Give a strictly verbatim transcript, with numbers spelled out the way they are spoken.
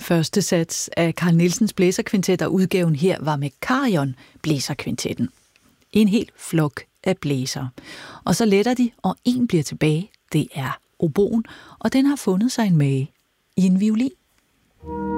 Første sats af Carl Nielsens blæserkvintet, og udgaven her var med Carillon blæserkvintetten. En hel flok af blæser. Og så letter de, og en bliver tilbage. Det er oboen, og den har fundet sig en mage i en violin.